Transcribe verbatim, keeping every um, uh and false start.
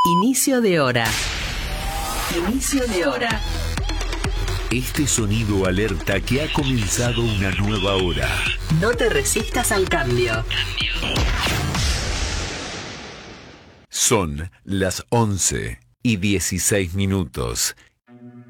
Inicio de hora. Inicio de hora. Este sonido alerta que ha comenzado una nueva hora. No te resistas al cambio. Son las once y dieciséis minutos.